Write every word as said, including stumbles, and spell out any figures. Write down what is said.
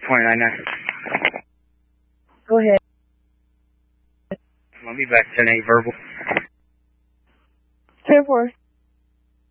twenty-nine nine. Go ahead. I'll be back ten eight verbal. ten four.